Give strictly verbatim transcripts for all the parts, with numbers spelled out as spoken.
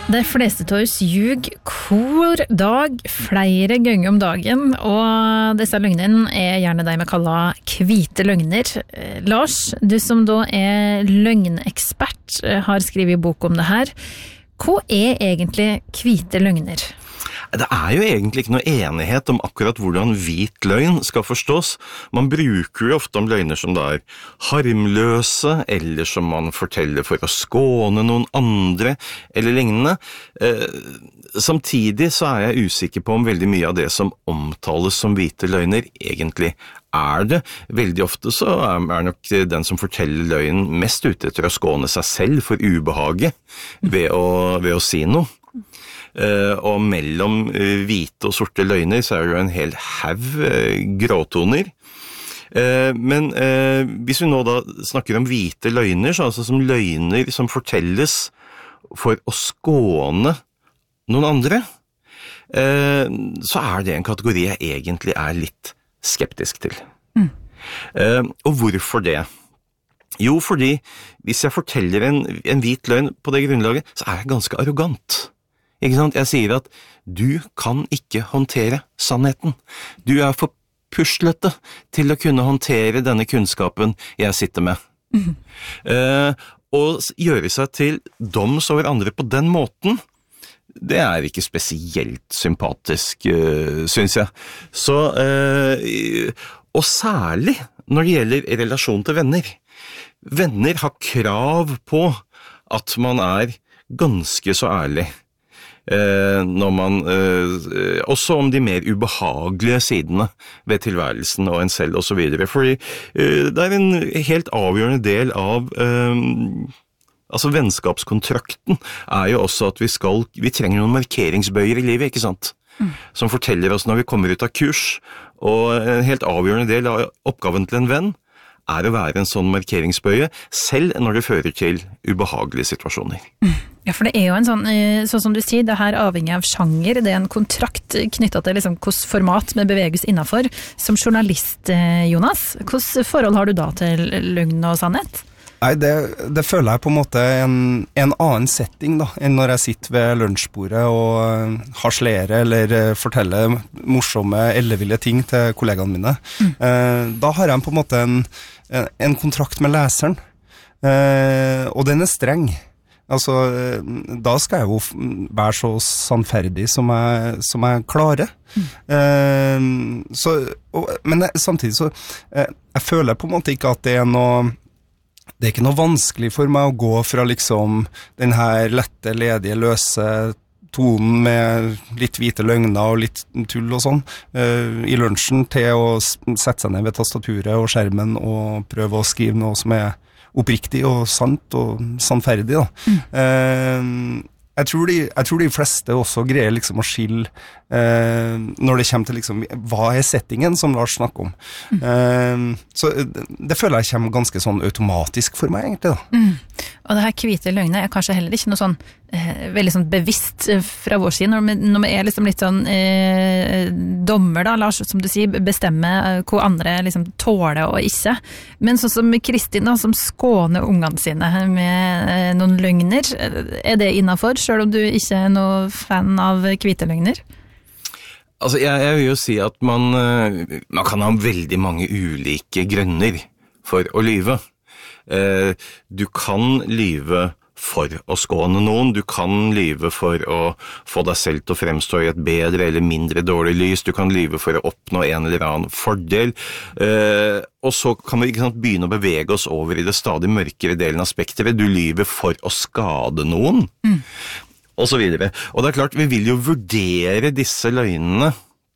De fleste av oss ljug hver dag, flere ganger om dagen, og disse løgnene er gjerne de vi kaller hvite løgner. Lars, du som da er løgnekspert, har skrevet bok om det her. Hva er egentlig hvite løgner? Det er jo egentlig ikke noe enighet om akkurat hvordan hvit løgn skal forstås. Man bruker jo ofte om løgner som da er harmløse, eller som man forteller for å skåne noen andre, eller lignende. Eh, samtidig så er jeg usikker på om veldig mye av det som omtales som hvite løgner egentlig er det. Veldig ofte så er nok den som forteller løgnen mest ute etter å skåne seg selv for ubehaget ved å, ved å si noe. Uh, og mellom uh, hvite og sorte løgner så er det jo en hel haug uh, gråtoner. Uh, men uh, hvis vi nå da snakker om hvite løgner, så altså som løgner som fortelles for å skåne noen andre, uh, så er det en kategori jeg egentlig er litt skeptisk til. Mm. Uh, og hvorfor det? Jo, fordi hvis jeg forteller en, en hvit løgn på det grunnlaget, så er jeg ganske arrogant. Ikke sant? Jeg sier at du kan ikke håndtere sannheten. Du er for puslete til å kunne håndtere denne kunnskapen jeg sitter med. Mm. Uh, og gjøre seg til doms over andre på den måten, det er ikke spesielt sympatisk, uh, synes jeg. Så, uh, og særlig når det gjelder relasjon til venner. Venner har krav på at man er ganske så ærlig. Eh, når man, eh, også om de mer ubehagelige sidene ved tilværelsen og en selv og så videre, fordi eh, det er en helt avgjørende del av eh, altså vennskapskontrakten er jo også at vi skal, vi trenger noen markeringsbøyer i livet, ikke sant? Mm. Som forteller oss når vi kommer ut av kurs, og en helt avgjørende del av oppgaven til en venn er å være en sånn markeringsbøye, selv når det fører til ubehagelige situasjoner. Ja, for det er jo en sånn, sånn som du sier, det her avhengig av sjanger, det er en kontrakt knyttet til liksom hvordan format vi beveger oss innenfor. Som journalist, Jonas, hvordan forhold har du da til løgn og sannhet? Nei, det, det føler jeg på en måte en, en annen setting da, enn når jeg sitter ved lunsjbordet og harslerer eller forteller morsomme, elleville ting til kollegaene mine. Mm. Eh, da har jeg på en måte en, en kontrakt med leseren, eh, og den er streng. Altså, da skal jeg jo være så sannferdig som jeg, som jeg klarer. Mm. Eh, så, og, men jeg, samtidig så, eh, jeg føler på en måte ikke at det er noe Det er ikke noe vanskelig for meg å gå fra liksom den her lette, ledige, løse tonen med litt hvite løgner og litt tull og sånn uh, i lunsjen til å sette seg ned ved tastaturet og skjermen og prøve å skrive noe som er oppriktig og sant og sannferdig da. Mm. Uh, jeg, tror de, jeg tror de fleste også greier liksom å skille uh, når det kommer til liksom, hva er settingen som Lars snakker om. Mm. Uh, så det, det føler jeg kommer ganske sånn automatisk for meg egentlig da. Mm. Og det her hvite løgnet er kanskje heller ikke noe sånn eh, veldig sånn bevisst fra vår side, når vi, når vi er liksom litt sånn eh, dommer da, Lars, som du sier, bestemme eh, hva andre liksom tåler og ikke. Men sånn som Kristin da, som skåner ungene sine med eh, noen løgner, er det innenfor, selv om du ikke er noe fan av hvite løgner? Altså, jeg, jeg vil jo si at man, man kan ha veldig mange ulike grunner for å lyve. Eh, du kan lyve for å skåne noen, du kan lyve for å få deg selv til å fremstå i et bedre eller mindre dårlig lys, du kan lyve for å oppnå en eller annen fordel, eh, og så kan vi ikke sant, begynne å bevege oss over i det stadig mørkere delen av spektret. Du lyver for å skade noen. Mm. Og så videre. Og det er klart, vi vil jo vurdere disse løgnene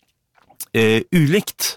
eh, ulikt.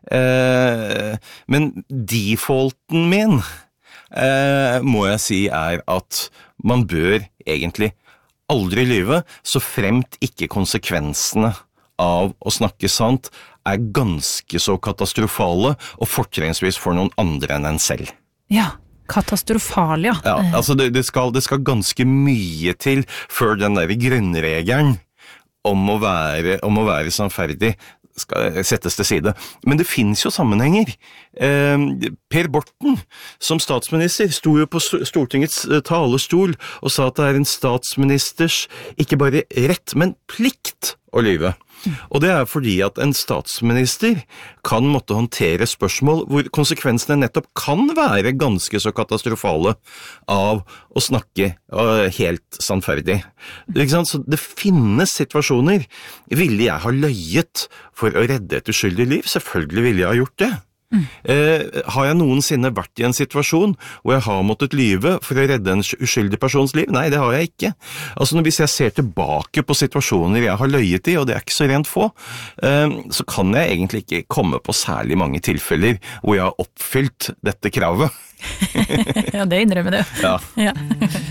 Eh, men defaulten min, eh, må jeg si, er at man bør egentlig aldri lyve, så fremt ikke konsekvensene av å snakke sant er ganske så katastrofale, og fortrinnsvis for noen andre enn en selv. Ja. Katastrofal, ja. Ja, altså det, det, skal, det skal ganske mye til før den der grunnregelen om å være, om å være sannferdig skal settes til side. Men det finnes jo sammenhenger. Eh, Per Borten, som statsminister, sto jo på Stortingets talerstol og sa at det er en statsministers ikke bare rett, men plikt å lyve. Og det er fordi at en statsminister kan måtte håndtere spørsmål hvor konsekvensene nettopp kan være ganske så katastrofale av å snakke helt sannferdig. Ikke sant? Så det finnes situasjoner. Ville jeg ha løyet for å redde et uskyldig liv? Selvfølgelig ville jeg ha gjort det. Mm. Eh, har jeg noensinne vært i en situasjon hvor jeg har måttet lyve for å redde en uskyldig persons liv? Nei, det har jeg ikke. Altså, hvis jeg ser tilbake på situasjoner jeg har løyet i, og det er ikke så rent få, eh, så kan jeg egentlig ikke komme på særlig mange tilfeller hvor jeg har oppfylt dette kravet. Ja, det innrømmer du. Ja. Ja.